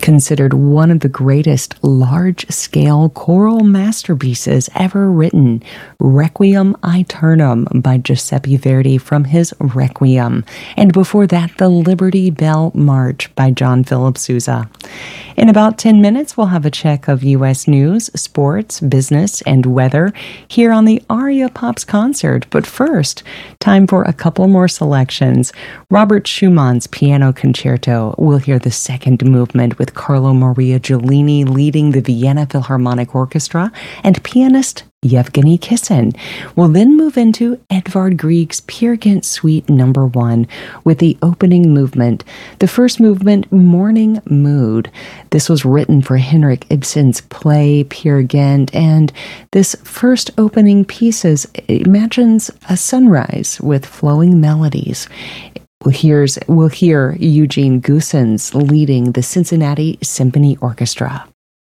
considered one of the greatest large-scale choral masterpieces ever written, Requiem Aeternam by Giuseppe Verdi from his Requiem, and before that, the Liberty Bell March by John Philip Sousa. In about 10 minutes, we'll have a check of U.S. news, sports, business, and weather here on the Aria Pops concert. But first, time for a couple more selections. Robert Schumann's Piano Concerto. We'll hear the second movement with Carlo Maria Giulini leading the Vienna Philharmonic Orchestra and pianist Yevgeny Kissin. We'll then move into Edvard Grieg's Peer Gynt Suite No. 1 with the opening movement. The first movement, Morning Mood. This was written for Henrik Ibsen's play Peer Gynt, and this first opening piece imagines a sunrise with flowing melodies. We'll hear Eugene Goossens leading the Cincinnati Symphony Orchestra.